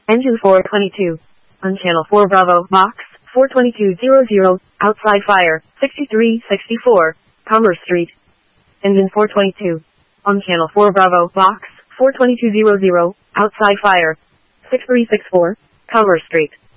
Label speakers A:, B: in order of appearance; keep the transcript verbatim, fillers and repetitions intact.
A: Engine four twenty-two. On channel four Bravo, box four twenty-two hundred, outside fire, sixty-three sixty-four, Commerce Street. Engine four twenty-two. On channel four Bravo, box four twenty-two hundred, outside fire, six three six four, Commerce Street.